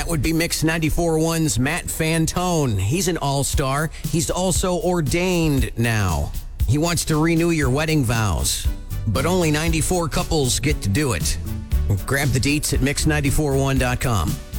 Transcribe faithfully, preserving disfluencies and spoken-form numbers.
That would be Mix ninety-four point one's Matt Fantone. He's an all-star. He's also ordained now. He wants to renew your wedding vows, but only ninety-four couples get to do it. Grab the deets at mix ninety-four one dot com.